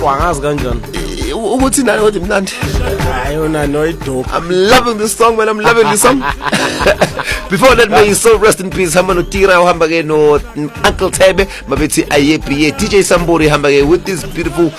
Wangazi kanjani? Ukuthi nani kodwa imnandi. Ayona no idope. I'm loving this song, man. I'm loving this song. Before that, may you so rest in peace. Hamba no Tira, hamba ke no Uncle Tebe, mabethi ayepiye DJ Sambori hamba ke with this beautiful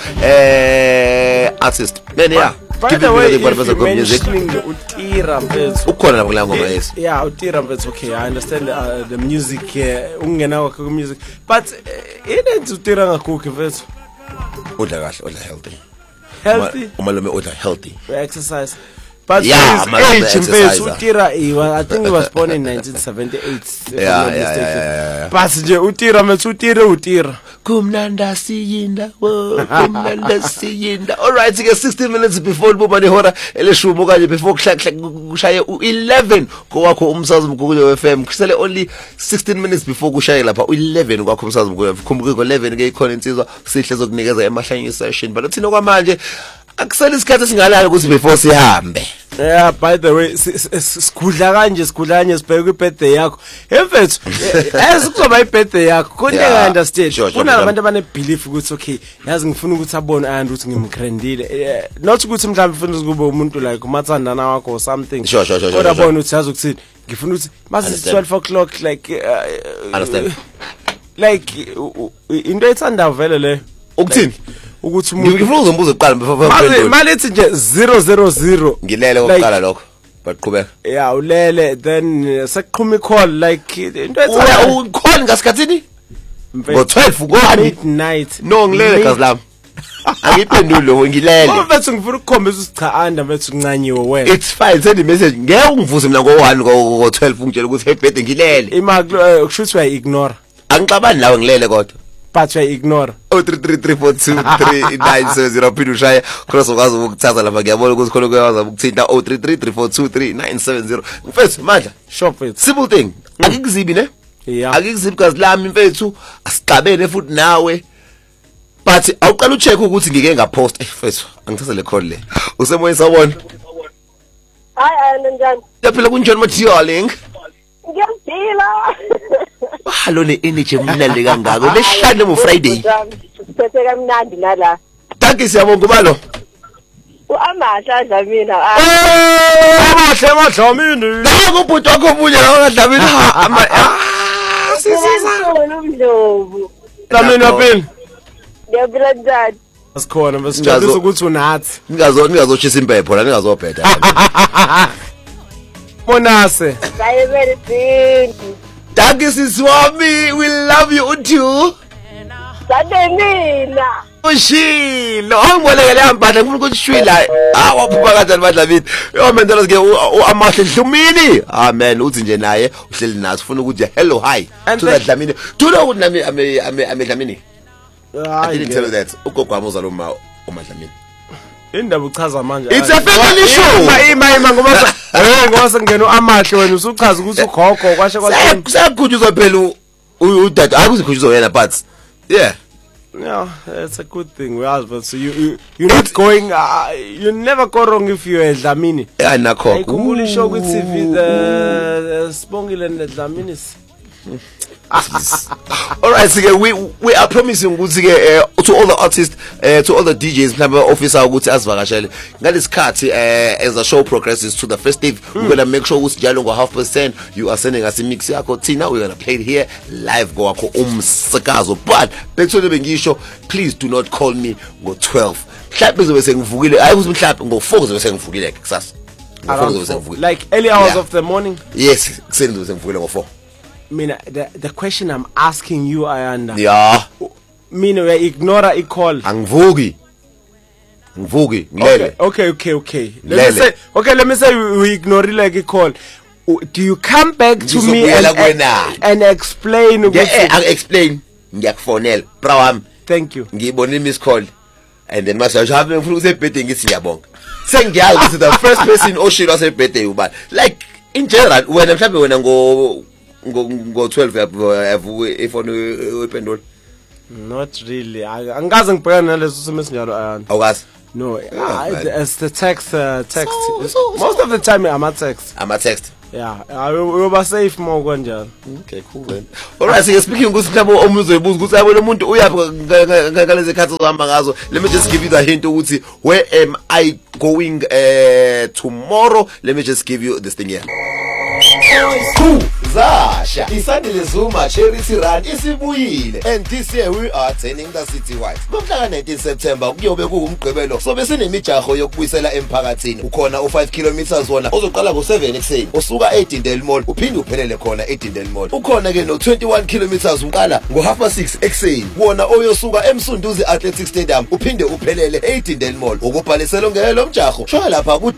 artist. Man, yeah. By the way, if you're mentioning Utira mfethu. Ukhona la ngoma ngoma yes. Yeah, Utira mfethu. Okay, I understand the music ungena kwakho music. But into Utira ngakukho mfethu. Udla kahle, udla healthy. Healthy? Umalume udla healthy. Exercise. But yeah, his age mfethu Utira I think he was born in 1978. Yeah. But nje Utira mfethu Utira. Kumnanda siyinda kumnanda siyinda. All right, ke 16 minutes before buba nehora eleshumi okanye before kushaye u11 kwakho umsakazo mkhulu FM. Kusele only 16 minutes before kushaye lapha u11 kwakho umsakazo mkhulu. Khumbuke ko11 ke ikhona insizwa sihle zokunikeza emahlanyi session. But uthina kwamanje akusele isikhathi singalala ukuthi before sihambe. Yeah, by the way, sikudla kanje sibheke ibirthday yakho. Emfethu, esikuzoba ibirthday yakho. Konke understand. Kunabantu abanebelief ukuthi okay, yazi ngifuna ukuthi abone and ukuthi ngimkrendile. Not ukuthi mhlawumbe ufuna ukube umuntu like umathandana wakho or something. Sure. Kodwa bona uthi yazi ukuthi ngifuna ukuthi mase 12 o'clock like understand. Like into etsanda vele le. Ukuthini? Ukuthi umuntu ngifuna uzombuza uqala before malithi nje 000 ngilele oqala lokho baqhubeka yeah ulele then sekuqhuma icall like into ucall ngasikhathini ngo12 kwani midnight no ngilele gazi lami angiphendule ngilele mfethu ngifuna ukukhombisa ukuthi cha anda mfethu kuncanyiwe wena it's fine send a message ngeke ungivuze mina ngo1 ngo12 ungitshela ukuthi hey birthday ngilele imali kushuthi uya ignore angixabani lawe ngilele kodwa but uya ignore 0333423970 phinde ushaye cross ukwazi ukuthatha lapha ngiyabona ukuthi khona kuyawazi ukuthinta 0333423970 mfethu mandla shop it simple thing akikuzibi ne yeah akikuzibi kazi lami mfethu asigabene futhi nawe but awuqala ucheck ukuthi ngike ngapost mfethu angithatha le call le usemoyeni sawona hayi njani yaphela kunjani mathi darling ngiyaphila hallo ne energy emnandi kangako lehlane mo Friday siphethe kamnandi nala thank you siyabonga ubalo uamahla Dlamini amahla Dlamini ngokubhuti wakho bunye la Dlamini sisiza umdlovu Dlamini waphila ngiyaphila njani asikhona besijabulisa ukuthi unathi ningazoshisa impepho la ningazobheda Monase very thin thank you siswami we love you too Sademina ushilo angibonekele hambana ngifuna ukuthi shwila waphupha kanjani badlamini yomendela ke uamahle Dlamini amen uthi nje naye uhleli nathi ufuna ukuthi hello hi to that Dlamini do you know ukuthi nami ame Dlamini I didn't tell you that ugogo wami uzalo uMadlamini indaba uchaza manje it's a family show ima ngoba sengena uamahle wena usuchaza ukuthi ugogo kwashe sakhujuzwa phela udada akuzikhujuzwa yena but yeah it's a good thing we ask but so you're not going you never go wrong if you're Dlamini yeah nakho ikhumbula isho ukuthi the Sibongile and Dlamini all right so we are promising ukuthi to all the artists to all the DJs mhlawumbe officer ukuthi asivakashele ngalesikhathi as the show progresses to the festive we're going to make sure ukuthi njalo ngo 10:30 you are sending us mix yakho thina we're going to play it here live kwakho umsakazo but bekuthole bengisho please do not call me ngo12 mhlawumbe zobe sengivukile hayi ukuthi mhlawumbe ngo4 zobe sengivukile kusasa like early hours of the morning yes kuseni zobe sengivukile ngo4 mina the question I'm asking you Ayanda yeah mina we ignore a call angivuki ngilele okay let me say we ignore like a call do you come back to me and explain I explain ngiyakufonela bra wami thank you ngibona miss call and then mase ngifuna ukuse birthday ngithi ngiyabonga sengiyazi ukuthi the first person oshilo ase birthday ubani like in general wena mhlawumbe wena ngo 12 yavuka ifone wependula not really angikaze ngibhekana naleso simo sinjalo ayana awukazi no it's the text most of the time I'm a text Yeah, uyoba safe more kanjalo. Okay, cool then. Alright, so speaking ukuthi mhlawumbe omuzoyibuza ukuthi yabo lo muntu uyaphi ngalezi ikhathi zohamba ngazo. Let me just give you the hint ukuthi where am I going tomorrow. Let me just give you this thing here. Zasha isandile Zuma Charity Run isibuyile, and this year we are turning the city white. Ngomhla 19 September kuyobe kuumgqibelo sobe sinemijaho yokubuyisela emphakathini. Ukhona u5 kilometers wona ozoqala ngo7 ekseni usuka eDindel Mall uphinde uphelele khona eDindel Mall. Ukhona ke no 21 kilometers uqala ngo6:30 ekseni wona oyosuka eMsunduzi Athletic Stadium uphinde uphelele eDindel Mall. Ukubhalisela ngelo mjaho shola lapha ku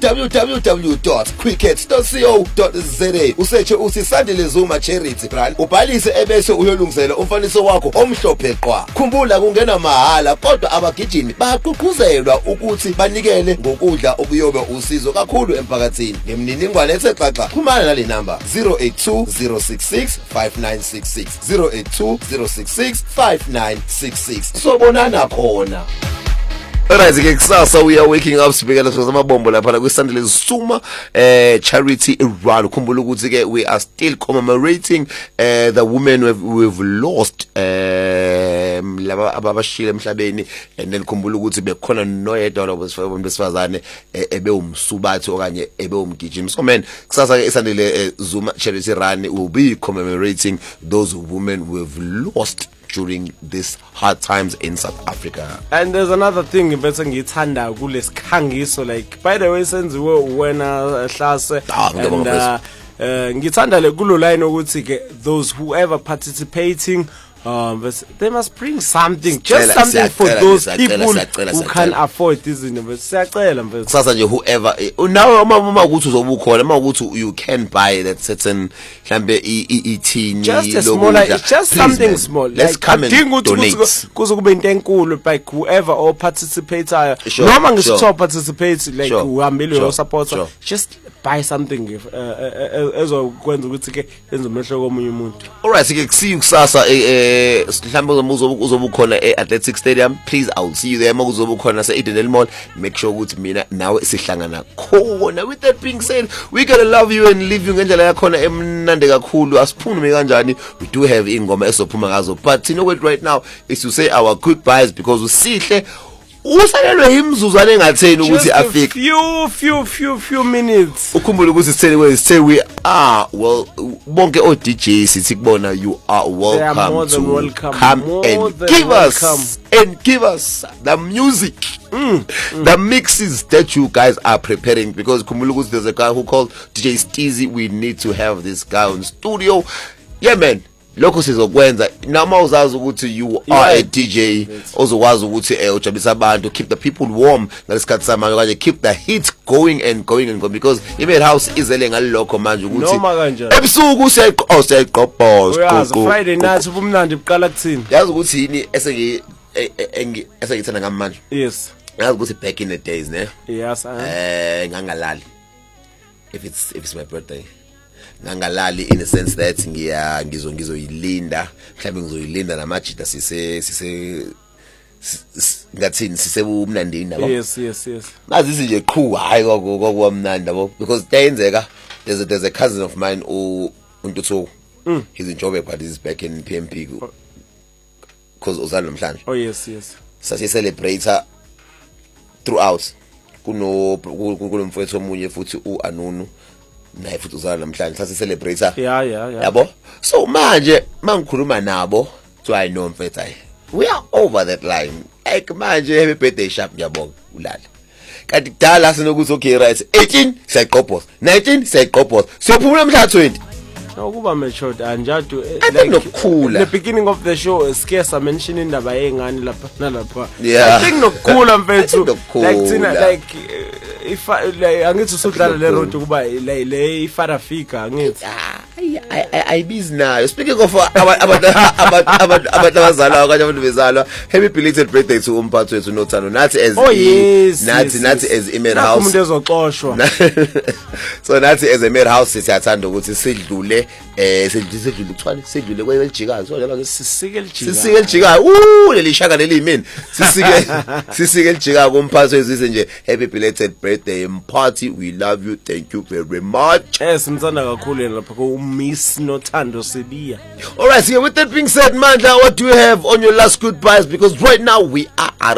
www.cricket.co.za usearch uthi Sandile Zuma Charity Run ubhalise ebese uyolungisela umfaniso wakho omhlophe qwa. Khumbula kungena mahala kodwa abagijimi bayaqhuquzelwa ukuthi banikele ngokudla okuyobe usizo kakhulu emphakathini. Ngemniningwane ethe xaxa xhumana nale number 0820665966 0820665966 sobonana khona. Alright, ke kusasa we are waking up sibekela samabombo lapha la kwisandile Zuma Charity Run. Ukhumbula ukuthi ke we are still commemorating the women we've lost laba ababashile emhlabeni, and then khumbula ukuthi bekhona noyedwa besifazane ebe umsubathi okanye ebe umgijimi. So man, kusasa ke isandile Zuma Charity Run will be commemorating those women we've lost during these hard times in South Africa. And there's another thing bese ngithanda kulesikhangiso, like by the way senziwe wena Hlase, and ngithanda le kulo line ukuthi ke those whoever participating but they must bring something, just something for those people who can afford this. Siyacela mfethu kusasa nje whoever now uma ukuthi uzobukhona uma ukuthi you can buy that certain mhlambe ithini just a small, it's just something man. Small, let's like, come and donate kuze kube into enkulu like whoever or participate noma ngisho participate like uhambile your supporter just buy something ezokwenza ukuthi ke yenze umehlo komunye umuntu. Alright, ke see you kusasa mhlambe uzobukhona eAthletic Stadium. Please, I'll see you there. Makuzobukhona eDindel Mall. Make sure ukuthi mina nawe sihlangana khona. With that being said, we gotta love you and leave you ngendlela yakhona emnande kakhulu. Asiphume kanjani, we do have ingoma esophuma ngazo, but you know what right now is to say our goodbyes because usihle usalelwe imizuzwana engatheni ukuthi afike few minutes. Ukhumbule ukuthi say we are well bonke o DJs sithi kubona you are welcome to come and give us the music, the mixes that you guys are preparing, because khumbule ukuthi there's a guy who called DJ Steezy. We need to have this guy on studio. Yeah man, lokho sizokwenza noma uzazi ukuthi you are a DJ ozokwazi ukuthi ujabulisa abantu, keep the people warm ngalesikhathi samanje kanje, keep the heat going and going, because iMadhouse izele ngalokho manje ukuthi ebusuku siyayiqopha Friday night ubumnandi buqala kuthini. Yazi ukuthi yini esengithanda ngamanje. Yes, yazi ukuthi back in the days ne yes ngangalali if it's my birthday ngangalali in the sense that ngizoyilinda mhlawumbe ngizoyilinda namajita ngathini sisebumnandini nabo. Yes nazi nje qhu hayi kwakwamnandi nabo, because tayenzeka there's a cousin of mine uNtuthu he's in Joburg but he's back in PMP because uzalo namhlanje. Oh yes sasi celebrate throughout kunomfowethu omunye futhi uAnunu naye futhi uzala namhlanje sasi celebrate yabo. So manje mangikhuluma nabo so I know mfethu we are over that line, like manje happy birthday sharp ngiyabonga ulala kanti kudala sinokuthi okay right 18 siyayiqopha 19 siyayiqopha siyophumula mhla 20 no kuba matured anjadu nokukhula. The beginning of the show scarce I mention indaba yengane lapha nalapha. I think nokukhula mfethu like thina like if like angithi usudlala le road kuba le ifara fika angithi ayibizi nayo. Speaking of abantu abazalwa kanye abantu bezalwa, happy belated birthday to umphathi wethu Nothando. Nathi as nathi as Email House umuntu ezoxoshwa. So nathi as Email House siyathanda ukuthi sidlule sedlule kuthwala sedlule kwelijikayo. So njalo Sisike elijikayo. Leli shaka leli imini. Sisike elijikayo kumphathi wethu nje happy belated birthday Mphathi, we love you, thank you very much. Simthanda kakhulu yena lapha ku Miss Nothando Sibiya. All right, so with that being said, Mandla, what do you have on your last goodbyes? Because right now we are